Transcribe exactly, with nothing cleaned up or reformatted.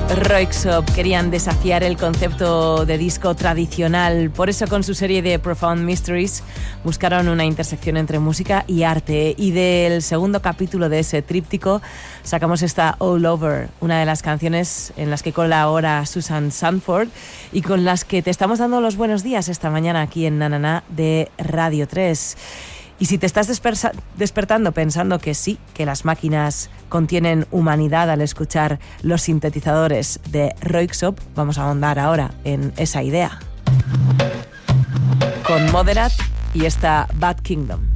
Röyksopp querían desafiar el concepto de disco tradicional, por eso con su serie de Profound Mysteries buscaron una intersección entre música y arte, y del segundo capítulo de ese tríptico sacamos esta All Over, una de las canciones en las que colabora Susan Sanford y con las que te estamos dando los buenos días esta mañana aquí en Na Na Na de Radio tres. Y si te estás despersa- despertando pensando que sí, que las máquinas contienen humanidad al escuchar los sintetizadores de Röyksopp, vamos a ahondar ahora en esa idea. Con Moderat y esta Bad Kingdom.